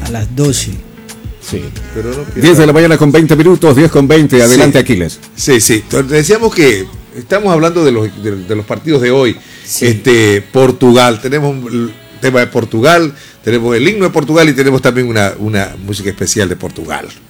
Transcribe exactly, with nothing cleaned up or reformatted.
a las doce. Sí, pero no diez de la mañana con veinte minutos, diez con veinte. Adelante, sí. Aquiles. Sí, sí. Entonces, decíamos que estamos hablando de los, de, de los partidos de hoy. Sí. Este, Portugal, tenemos el tema de Portugal, tenemos el himno de Portugal y tenemos también una, una música especial de Portugal.